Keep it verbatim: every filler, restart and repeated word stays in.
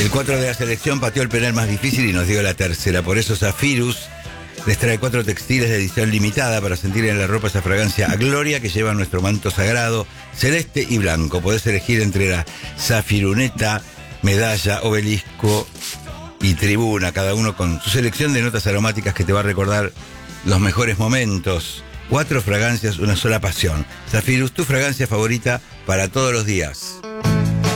El cuatro de la selección pateó el penal más difícil y nos dio la tercera. Por eso Zafirus les trae cuatro textiles de edición limitada para sentir en la ropa esa fragancia a gloria que lleva nuestro manto sagrado, celeste y blanco. Podés elegir entre la Zafiruneta, Medalla, Obelisco y Tribuna, cada uno con su selección de notas aromáticas que te va a recordar los mejores momentos. Cuatro fragancias, una sola pasión. Zafirus, tu fragancia favorita para todos los días.